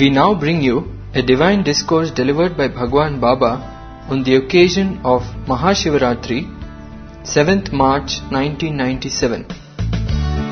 We now bring you a divine discourse delivered by Bhagwan Baba on the occasion of Mahashivaratri, 7th March 1997.